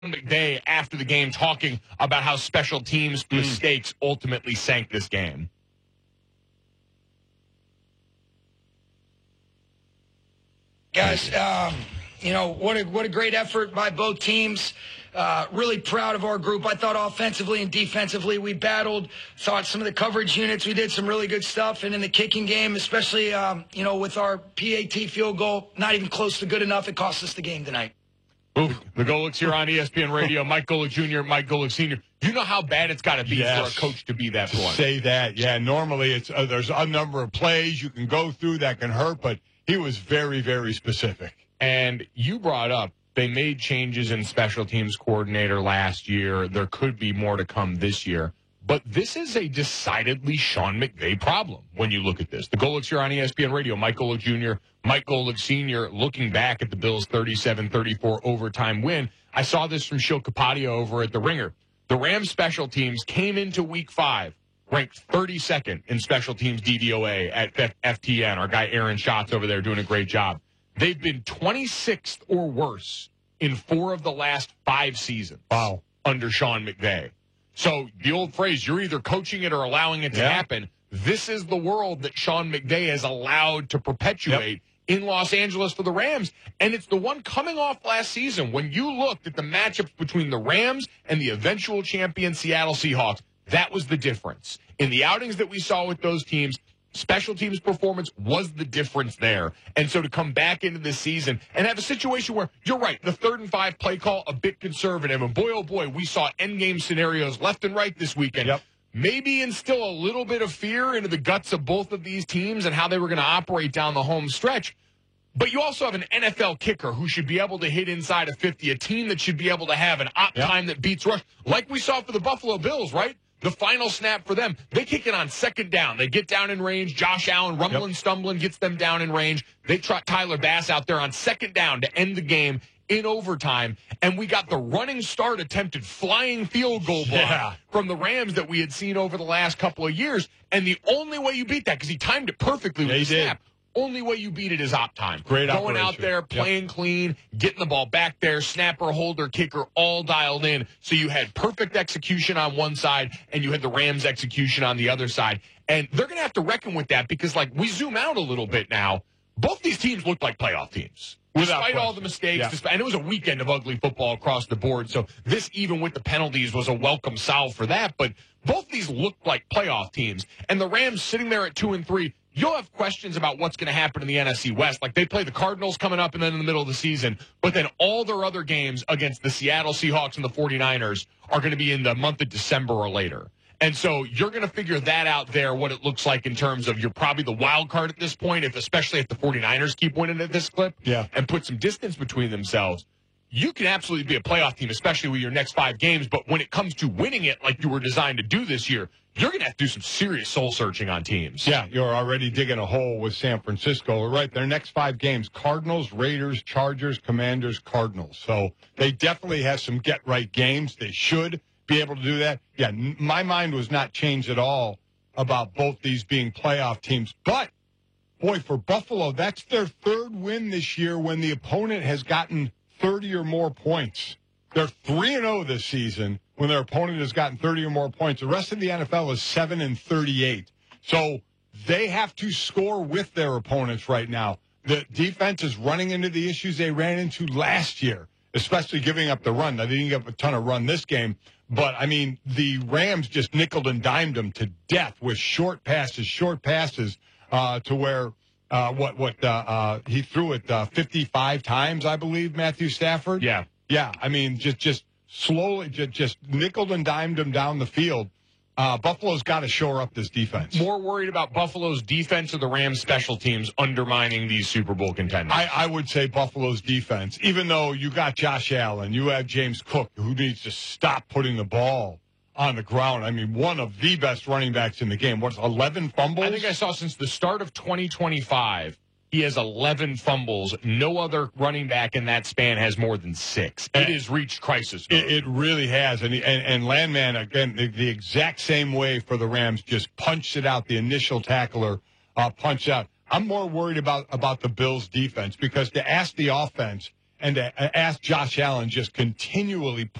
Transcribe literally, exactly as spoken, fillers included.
McVay after the game talking about how special teams Mm. mistakes ultimately sank this game. Guys, um, you know, what a, what a great effort by both teams. Uh, really proud of our group. I thought offensively and defensively we battled. Thought some of the coverage units, we did some really good stuff. And in the kicking game, especially, um, you know, with our P A T field goal, not even close to good enough. It cost us the game tonight. Oof, the Golics here on E S P N Radio. Mike Golick Junior, Mike Golick Senior You know how bad it's got to be Yes. for a coach to be that To blunt. say that, yeah. Normally, it's uh, there's a number of plays you can go through that can hurt, but he was very, very specific. And you brought up they made changes in special teams coordinator last year. There could be more to come this year. But this is a decidedly Sean McVay problem when you look at this. The Golics here on E S P N Radio. Mike Golick Junior, Mike Golick Senior looking back at the Bills' thirty-seven thirty-four overtime win. I saw this from Shil Kapadia over at The Ringer. The Rams special teams came into week five ranked thirty-second in special teams D V O A at F T N. Our guy Aaron Schatz over there doing a great job. They've been twenty-sixth or worse in four of the last five seasons. Wow. Under Sean McVay. So the old phrase, you're either coaching it or allowing it to Yeah. happen. This is the world that Sean McVay has allowed to perpetuate yep. in Los Angeles for the Rams. And it's the one coming off last season. When you looked at the matchups between the Rams and the eventual champion Seattle Seahawks, that was the difference. In the outings that we saw with those teams, special teams performance was the difference there. And so to come back into this season and have a situation where, you're right, the third and five play call, a bit conservative. And boy, oh boy, we saw endgame scenarios left and right this weekend. Yep. Maybe instill a little bit of fear into the guts of both of these teams and how they were going to operate down the home stretch. But you also have an N F L kicker who should be able to hit inside of fifty, a team that should be able to have an op yep. time that beats rush, like we saw for the Buffalo Bills, right? The final snap for them, they kick it on second down. They get down in range. Josh Allen, rumbling, yep. stumbling, gets them down in range. They trot Tyler Bass out there on second down to end the game in overtime. And we got the running start attempted flying field goal block yeah. from the Rams that we had seen over the last couple of years. And the only way you beat that, because he timed it perfectly with yeah, the did. snap, only way you beat it is op time. Great Going operation. out there, playing yep. clean, getting the ball back there, snapper, holder, kicker, all dialed in. So you had perfect execution on one side, and you had the Rams' execution on the other side. And they're going to have to reckon with that because, like, we zoom out a little bit now. Both these teams look like playoff teams. Without despite question. all the mistakes, yeah. despite, and it was a weekend of ugly football across the board. So this, even with the penalties, was a welcome salve for that. But both these look like playoff teams. And the Rams sitting there at two and three, you'll have questions about what's going to happen in the N F C West. Like, they play the Cardinals coming up and then in the middle of the season. But then all their other games against the Seattle Seahawks and the forty-niners are going to be in the month of December or later. And so you're going to figure that out there, what it looks like in terms of you're probably the wild card at this point, if especially if the forty-niners keep winning at this clip yeah. and put some distance between themselves. You can absolutely be a playoff team, especially with your next five games. But when it comes to winning it like you were designed to do this year, you're going to have to do some serious soul-searching on teams. Yeah, you're already digging a hole with San Francisco. Right, their next five games, Cardinals, Raiders, Chargers, Commanders, Cardinals. So they definitely have some get-right games. They should be able to do that. Yeah, n- my mind was not changed at all about both these being playoff teams. But, boy, for Buffalo, that's their third win this year when the opponent has gotten thirty or more points. They're three and oh this season when their opponent has gotten thirty or more points. The rest of the N F L is seven and thirty-eight. So they have to score with their opponents right now. The defense is running into the issues they ran into last year, especially giving up the run. Now, they didn't give up a ton of run this game, but, I mean, the Rams just nickeled and dimed them to death with short passes, short passes uh, to where uh, what what uh, uh, he threw it uh, fifty-five times, I believe, Matthew Stafford. Yeah. Yeah, I mean, just just slowly, just, just nickeled and dimed them down the field. Uh, Buffalo's got to shore up this defense. More worried about Buffalo's defense or the Rams' special teams undermining these Super Bowl contenders? I, I would say Buffalo's defense, even though you got Josh Allen, you have James Cook, who needs to stop putting the ball on the ground. I mean, one of the best running backs in the game. What's eleven fumbles? I think I saw since the start of twenty twenty-five, he has eleven fumbles. No other running back in that span has more than six. It has reached crisis mode. It, it really has. And, and, and Landman, again, the, the exact same way for the Rams, just punched it out. The initial tackler uh, punched out. I'm more worried about, about the Bills' defense because to ask the offense, and to ask Josh Allen just continually